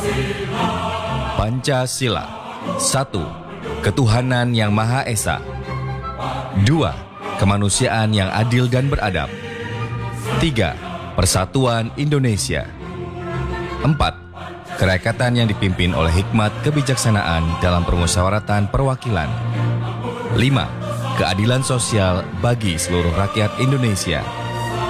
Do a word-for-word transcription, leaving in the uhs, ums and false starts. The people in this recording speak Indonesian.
Pancasila. Satu, ketuhanan yang Maha Esa. Dua, kemanusiaan yang adil dan beradab. Tiga, persatuan Indonesia. Empat, kerakyatan yang dipimpin oleh hikmat kebijaksanaan dalam permusyawaratan perwakilan. Lima, keadilan sosial bagi seluruh rakyat Indonesia.